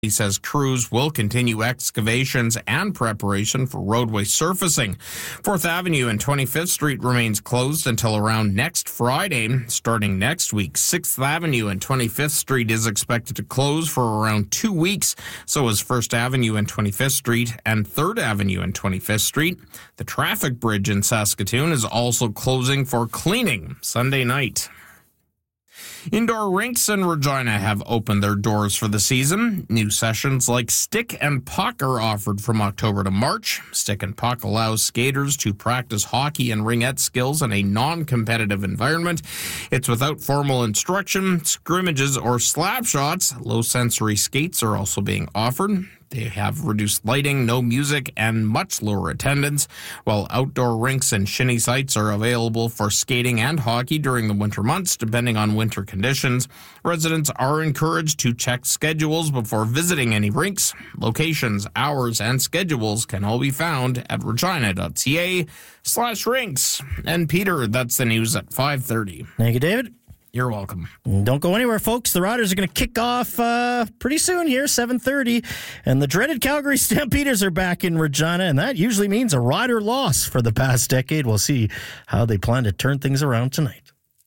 He says crews will continue excavations and preparation for roadway surfacing. 4th Avenue and 25th Street remains closed until around next Friday. Starting next week, 6th Avenue and 25th Street is expected to close for around 2 weeks. So is 1st Avenue and 25th Street and 3rd Avenue and 25th Street. The traffic bridge in Saskatoon is also closing for cleaning Sunday night. Indoor rinks in Regina have opened their doors for the season. New sessions like Stick and Puck are offered from October to March. Stick and Puck allows skaters to practice hockey and ringette skills in a non-competitive environment. It's without formal instruction, scrimmages, or slap shots. Low-sensory skates are also being offered. They have reduced lighting, no music, and much lower attendance, while outdoor rinks and shinny sites are available for skating and hockey during the winter months, depending on winter conditions. Residents are encouraged to check schedules before visiting any rinks. Locations, hours, and schedules can all be found at regina.ca/rinks. And Peter, that's the news at 5:30. Thank you, David. You're welcome. Don't go anywhere, folks. The Riders are going to kick off pretty soon here, 7:30. And the dreaded Calgary Stampeders are back in Regina, and that usually means a Rider loss for the past decade. We'll see how they plan to turn things around tonight.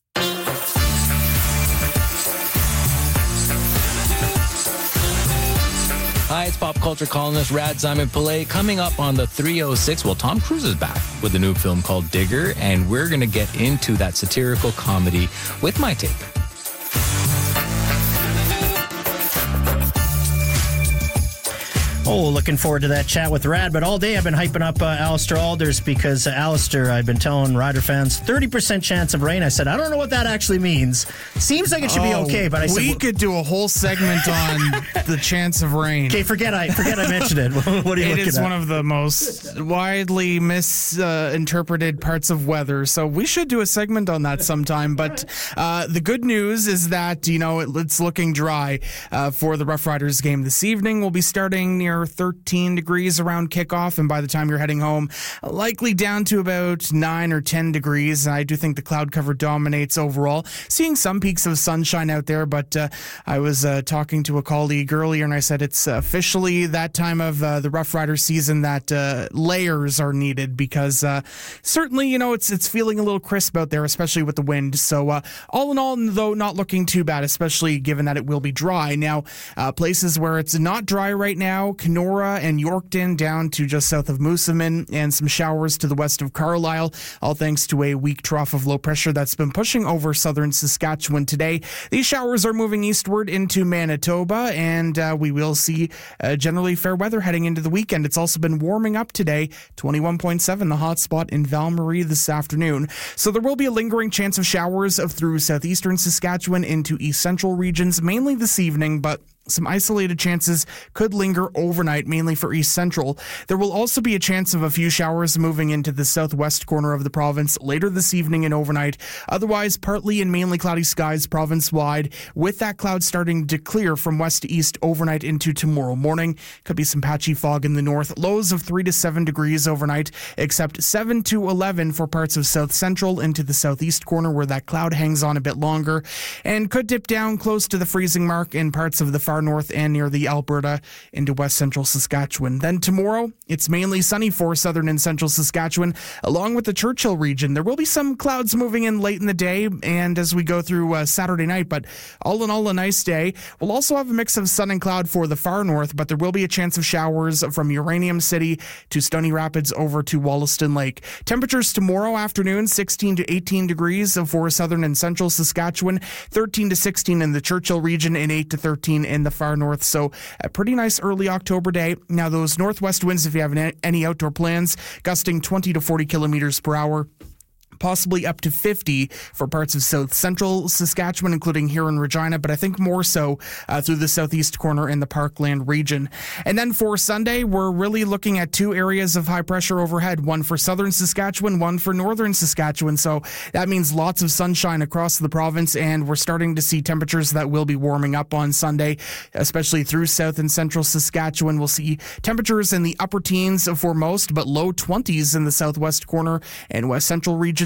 Hi, it's pop culture columnist Rad Simon Pillay. Coming up on the 306, well, Tom Cruise is back with a new film called Digger, and we're going to get into that satirical comedy with my take. Oh, looking forward to that chat with Rad. But all day I've been hyping up Alistair Alders because Alistair, I've been telling Rider fans, 30% chance of rain. I said, I don't know what that actually means. Seems like it should be okay, but I said... We could do a whole segment on the chance of rain. Okay, forget I mentioned it. What are you looking at? It is one of the most widely misinterpreted parts of weather, so we should do a segment on that sometime. But the good news is that, it's looking dry for the Rough Riders game this evening. We'll be starting near 13 degrees around kickoff, and by the time you're heading home, likely down to about 9 or 10 degrees. I do think the cloud cover dominates overall. Seeing some peaks of sunshine out there, but I was talking to a colleague earlier, and I said it's officially that time of the Rough Rider season that layers are needed, because certainly, it's feeling a little crisp out there, especially with the wind. So all in all, though, not looking too bad, especially given that it will be dry. Now, places where it's not dry right now, Kenora and Yorkton down to just south of Moosomin, and some showers to the west of Carlisle, all thanks to a weak trough of low pressure that's been pushing over southern Saskatchewan today. These showers are moving eastward into Manitoba, and we will see generally fair weather heading into the weekend. It's also been warming up today, 21.7, the hot spot in Val-Marie this afternoon. So there will be a lingering chance of showers through southeastern Saskatchewan into east central regions, mainly this evening, but some isolated chances could linger overnight, mainly for East Central. There will also be a chance of a few showers moving into the southwest corner of the province later this evening and overnight. Otherwise, partly and mainly cloudy skies province-wide, with that cloud starting to clear from west to east overnight into tomorrow morning. Could be some patchy fog in the north. Lows of 3 to 7 degrees overnight, except 7 to 11 for parts of south central into the southeast corner, where that cloud hangs on a bit longer, and could dip down close to the freezing mark in parts of the far north and near the Alberta into west central Saskatchewan. Then tomorrow, it's mainly sunny for southern and central Saskatchewan, along with the Churchill region. There will be some clouds moving in late in the day and as we go through Saturday night, but all in all, a nice day. We'll also have a mix of sun and cloud for the far north, but there will be a chance of showers from Uranium City to Stony Rapids over to Wollaston Lake. Temperatures tomorrow afternoon, 16 to 18 degrees for southern and central Saskatchewan, 13 to 16 in the Churchill region, and 8 to 13 in the far north. So a pretty nice early October day. Now, those northwest winds, if you have any outdoor plans, gusting 20 to 40 kilometers per hour. Possibly up to 50 for parts of south central Saskatchewan, including here in Regina, but I think more so through the southeast corner in the Parkland region. And then for Sunday, we're really looking at 2 areas of high pressure overhead, one for southern Saskatchewan, one for northern Saskatchewan. So that means lots of sunshine across the province, and we're starting to see temperatures that will be warming up on Sunday, especially through south and central Saskatchewan. We'll see temperatures in the upper teens for most, but low 20s in the southwest corner and west central regions.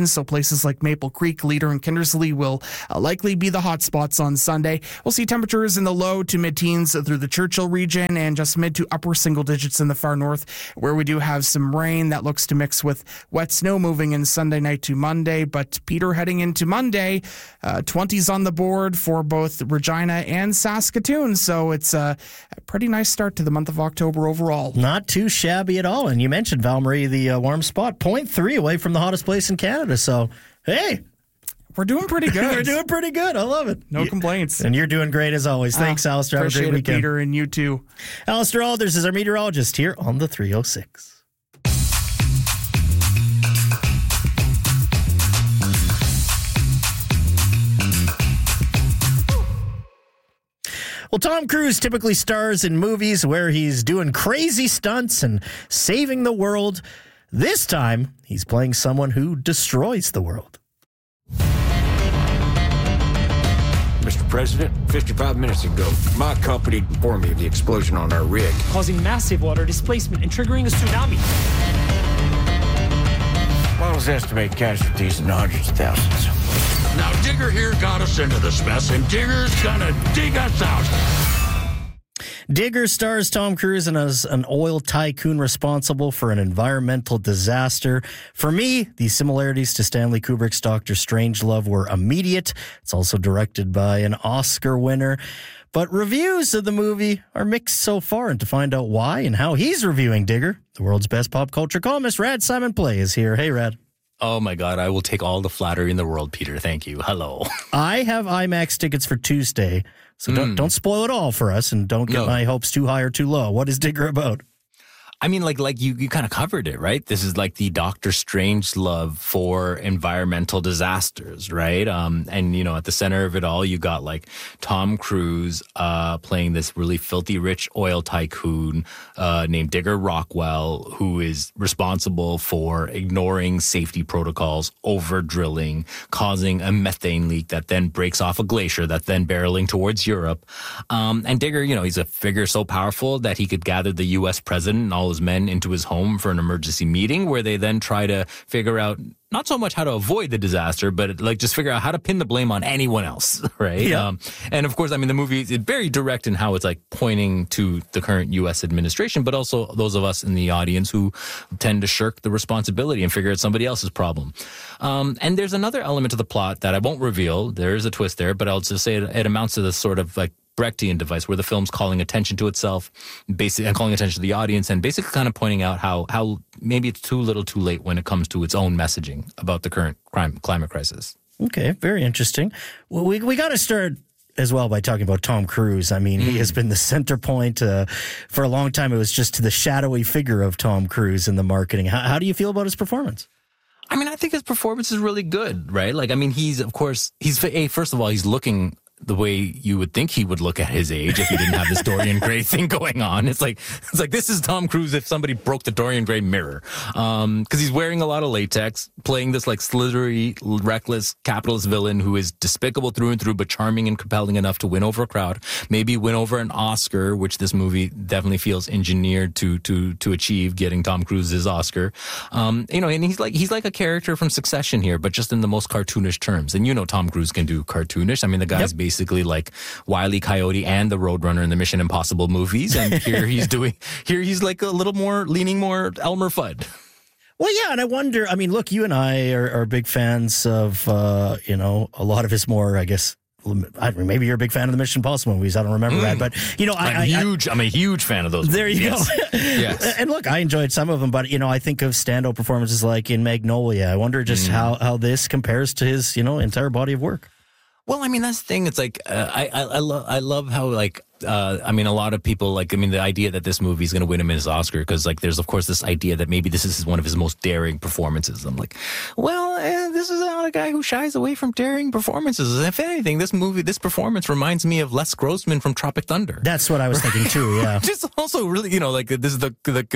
conditions. So places like Maple Creek, Leader, and Kindersley will likely be the hot spots on Sunday. We'll see temperatures in the low to mid-teens through the Churchill region and just mid to upper single digits in the far north, where we do have some rain that looks to mix with wet snow moving in Sunday night to Monday. But Peter, heading into Monday, 20s on the board for both Regina and Saskatoon. So it's a pretty nice start to the month of October overall. Not too shabby at all. And you mentioned Val-Marie, the warm spot, 0.3 away from the hottest place in Canada. So, hey, we're doing pretty good. We're doing pretty good. I love it. No complaints. And you're doing great as always. Thanks, Alistair. Have a great weekend. Peter, and you too. Alistair Alders is our meteorologist here on the 306. Well, Tom Cruise typically stars in movies where he's doing crazy stunts and saving the world. This time, he's playing someone who destroys the world. Mr. President, 55 minutes ago, my company informed me of the explosion on our rig, causing massive water displacement and triggering a tsunami. Models estimate casualties in the hundreds of thousands. Now, Digger here got us into this mess, and Digger's gonna dig us out. Digger stars Tom Cruise and as an oil tycoon responsible for an environmental disaster. For me, the similarities to Stanley Kubrick's Dr. Strangelove were immediate. It's also directed by an Oscar winner. But reviews of the movie are mixed so far, and to find out why and how he's reviewing Digger, the world's best pop culture columnist, Rad Simon Play, is here. Hey, Rad. Oh my God, I will take all the flattery in the world, Peter. Thank you. Hello. I have IMAX tickets for Tuesday, so don't spoil it all for us and don't get my hopes too high or too low. What is Digger about? I mean, like you kind of covered it, right? This is like the Doctor Strangelove for environmental disasters, right? And you know, at the center of it all, you got like Tom Cruise playing this really filthy rich oil tycoon named Digger Rockwell, who is responsible for ignoring safety protocols, over drilling, causing a methane leak that then breaks off a glacier that's then barreling towards Europe. And Digger, you know, he's a figure so powerful that he could gather the U.S. president and all his men into his home for an emergency meeting where they then try to figure out not so much how to avoid the disaster, but like just figure out how to pin the blame on anyone else, right? Yeah. And of course, I mean, the movie is very direct in how it's like pointing to the current U.S. administration, but also those of us in the audience who tend to shirk the responsibility and figure it's somebody else's problem. And there's another element of the plot that I won't reveal. There is a twist there, but I'll just say it amounts to this sort of like Brechtian device where the film's calling attention to itself, basically, and calling attention to the audience, and basically kind of pointing out how maybe it's too little too late when it comes to its own messaging about the current climate crisis. Okay, very interesting. Well, we got to start as well by talking about Tom Cruise. I mean, he has been the center point for a long time. It was just the shadowy figure of Tom Cruise in the marketing. How do you feel about his performance? I mean, I think his performance is really good, right? Like, I mean, first of all, he's looking the way you would think he would look at his age if he didn't have this Dorian Gray thing going on. It's like this is Tom Cruise if somebody broke the Dorian Gray mirror. Because he's wearing a lot of latex, playing this like slithery, reckless, capitalist villain who is despicable through and through, but charming and compelling enough to win over a crowd, maybe win over an Oscar, which this movie definitely feels engineered to achieve, getting Tom Cruise's Oscar. You know, and he's like a character from Succession here, but just in the most cartoonish terms. And you know, Tom Cruise can do cartoonish. I mean, the guy's basically like Wile E. Coyote and the Roadrunner in the Mission Impossible movies, and here he's like a little more leaning more Elmer Fudd. Well, yeah, and I wonder, I mean, look, you and I are big fans of, you know, a lot of his more, I guess, maybe you're a big fan of the Mission Impossible movies. I don't remember that, but you know, I'm a huge fan of those. There movies. you go. Yes. And look, I enjoyed some of them, but you know, I think of standout performances like in Magnolia. I wonder just how this compares to his, you know, entire body of work. Well, I mean, that's the thing. It's like I love how like I mean, a lot of people like, I mean, the idea that this movie is going to win him his Oscar, because like there's of course this idea that maybe this is one of his most daring performances. I'm like, well, this is not a guy who shies away from daring performances. If anything, this performance reminds me of Les Grossman from Tropic Thunder. That's what I was thinking too. Yeah, just also really, you know, like this is the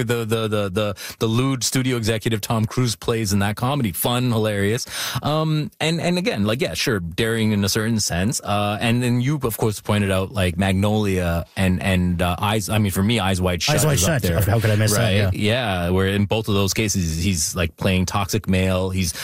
lewd studio executive Tom Cruise plays in that comedy, fun, hilarious, and again, like, yeah, sure, daring in a certain sense, and then you of course pointed out like Magnolia Magnolia and Eyes. I mean, for me, Eyes Wide Shut. Eyes Wide is up Shut. there, How could I miss right? that? Yeah, where in both of those cases, he's like playing toxic male. He's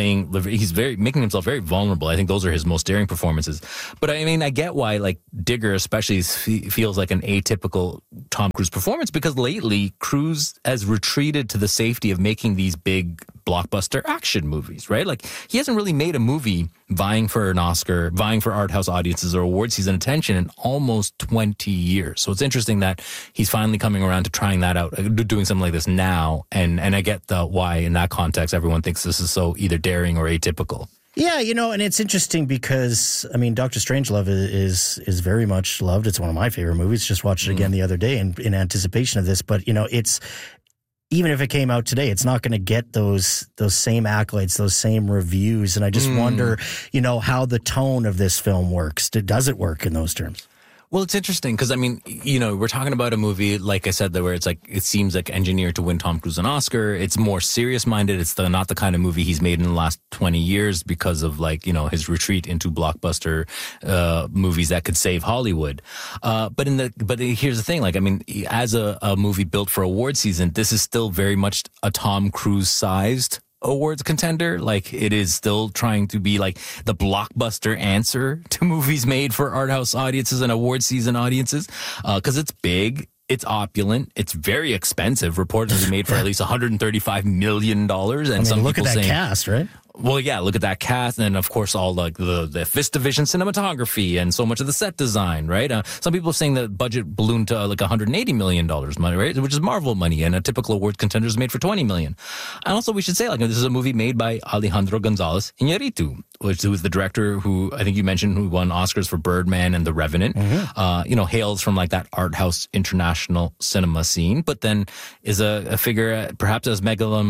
making himself very vulnerable. I think those are his most daring performances. But I mean, I get why like Digger especially feels like an atypical Tom Cruise performance, because lately Cruise has retreated to the safety of making these big blockbuster action movies, right? Like he hasn't really made a movie vying for an Oscar, vying for art house audiences or award season attention in almost 20 years. So it's interesting that he's finally coming around to trying that out, doing something like this now. And I get the why in that context everyone thinks this is so either daring or atypical. Yeah, and it's interesting because, I mean, Dr. Strangelove is very much loved. It's one of my favorite movies. Just watched it again the other day in anticipation of this. But, it's, even if it came out today, it's not going to get those same accolades, those same reviews. And I just wonder, how the tone of this film works. Does it work in those terms? Well, it's interesting because, I mean, we're talking about a movie, like I said, where it's like, it seems like engineered to win Tom Cruise an Oscar. It's more serious minded. It's not the kind of movie he's made in the last 20 years because of like, his retreat into blockbuster, movies that could save Hollywood. But here's the thing, like, I mean, as a movie built for award season, this is still very much a Tom Cruise sized awards contender. Like it is still trying to be like the blockbuster answer to movies made for art house audiences and award season audiences, because it's big, it's opulent, it's very expensive, reportedly made for at least $135 million. And some look people at that saying, cast, right? Well, yeah, look at that cast, and of course, all like the VistaVision cinematography and so much of the set design, right? Some people are saying the budget ballooned to like $180 million money, right? Which is Marvel money, and a typical award contender is made for $20 million. And also, we should say, like, this is a movie made by Alejandro González Iñárritu, who is the director who I think you mentioned who won Oscars for Birdman and The Revenant. Hails from like that art house international cinema scene, but then is a figure perhaps as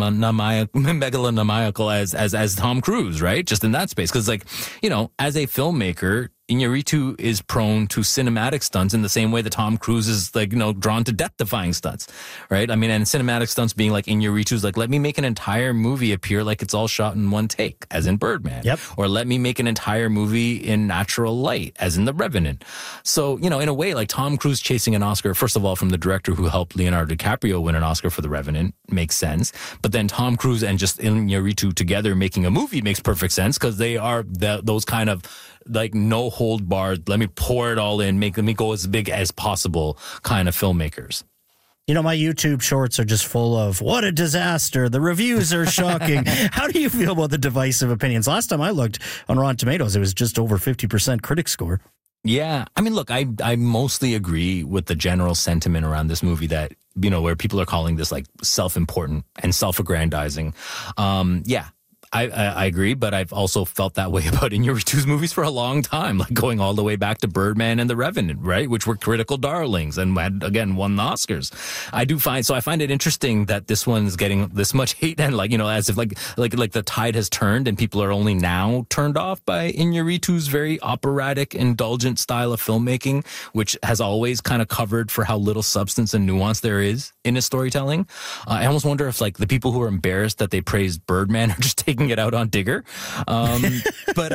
megalomaniacal as Tom Cruise, right? Just in that space. Because, like, as a filmmaker, Iñárritu is prone to cinematic stunts in the same way that Tom Cruise is, like, drawn to death-defying stunts, right? I mean, and cinematic stunts being like Iñárritu's, like, let me make an entire movie appear like it's all shot in one take, as in Birdman. Yep. Or let me make an entire movie in natural light, as in The Revenant. So, in a way, like, Tom Cruise chasing an Oscar, first of all, from the director who helped Leonardo DiCaprio win an Oscar for The Revenant, makes sense. But then Tom Cruise and just Iñárritu together making a movie makes perfect sense, because they are those kind of, like, no hold barred, let me pour it all in, let me go as big as possible kind of filmmakers. My YouTube shorts are just full of, what a disaster, the reviews are shocking. How do you feel about the divisive opinions? Last time I looked on Rotten Tomatoes, it was just over 50% critic score. Yeah. I mean, look, I mostly agree with the general sentiment around this movie that, where people are calling this like self-important and self-aggrandizing. Yeah. I agree, but I've also felt that way about Iñárritu's movies for a long time, like going all the way back to Birdman and The Revenant, right? Which were critical darlings and had, again, won the Oscars. I find it interesting that this one's getting this much hate, and like, as if like the tide has turned and people are only now turned off by Iñárritu's very operatic, indulgent style of filmmaking, which has always kind of covered for how little substance and nuance there is in his storytelling. I almost wonder if like the people who are embarrassed that they praised Birdman are just taking it out on Digger. But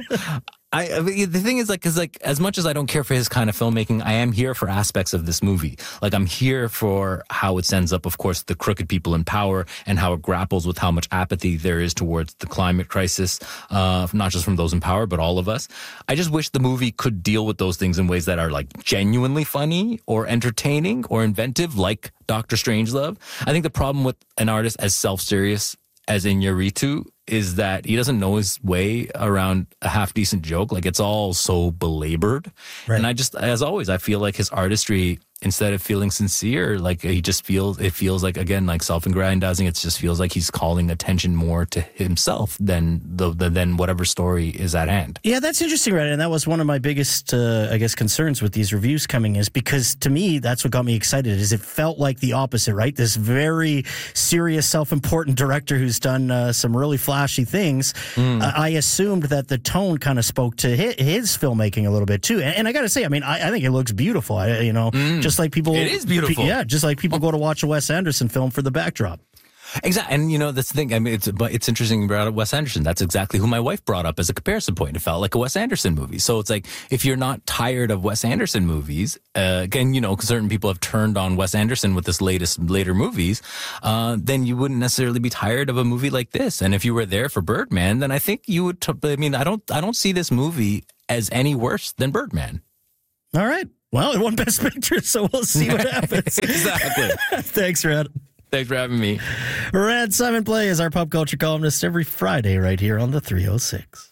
the thing is, like, as much as I don't care for his kind of filmmaking, I am here for aspects of this movie. Like, I'm here for how it sends up, of course, the crooked people in power and how it grapples with how much apathy there is towards the climate crisis, not just from those in power, but all of us. I just wish the movie could deal with those things in ways that are like genuinely funny or entertaining or inventive, like Dr. Strangelove. I think the problem with an artist as self-serious as Iñárritu is that he doesn't know his way around a half-decent joke. Like, it's all so belabored. Right. And as always, I feel like his artistry, instead of feeling sincere, like it feels like, again, like self-aggrandizing. It just feels like he's calling attention more to himself than whatever story is at hand. Yeah, that's interesting, right? And that was one of my biggest, concerns with these reviews coming, is because to me, that's what got me excited, is it felt like the opposite, right? This very serious, self-important director who's done some really flashy things. I assumed that the tone kind of spoke to his filmmaking a little bit too. And I got to say, I mean, I think it looks beautiful. Just like people, it is beautiful. Yeah, just like people go to watch a Wes Anderson film for the backdrop. Exactly. And, that's the thing. I mean, it's interesting you brought up Wes Anderson. That's exactly who my wife brought up as a comparison point. It felt like a Wes Anderson movie. So it's like, if you're not tired of Wes Anderson movies, again, certain people have turned on Wes Anderson with this later movies, then you wouldn't necessarily be tired of a movie like this. And if you were there for Birdman, then I think you would, I don't see this movie as any worse than Birdman. All right. Well, it won Best Picture, so we'll see what happens. Exactly. Thanks, Rad. Thanks for having me. Rad Simon Play is our pop culture columnist every Friday right here on the 306.